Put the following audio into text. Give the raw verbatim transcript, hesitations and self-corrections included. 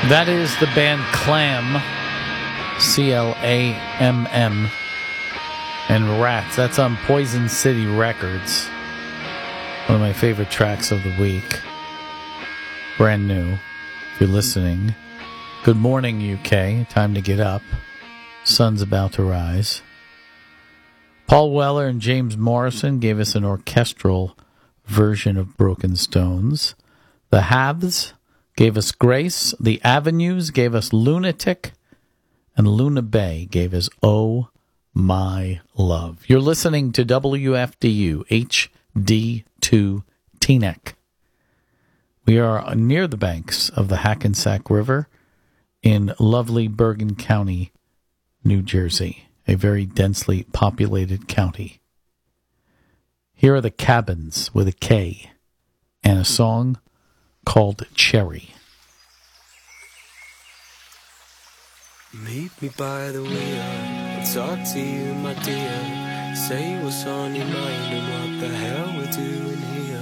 That is the band Clam, C L A M M, and Rats. That's on Poison City Records. One of my favorite tracks of the week. Brand new, if you're listening. Good morning, U K. Time to get up. Sun's about to rise. Paul Weller and James Morrison gave us an orchestral version of Broken Stones. The Haves gave us Grace. The Avenues gave us Lunatic. And Luna Bay gave us Oh My Love. You're listening to W F D U H D two Teaneck. We are near the banks of the Hackensack River in lovely Bergen County, New Jersey, a very densely populated county. Here are the Cabins with a K and a song called Cherry. Meet me by the wheel, I'll talk to you, my dear. Say what's on your mind and what the hell we're doing here.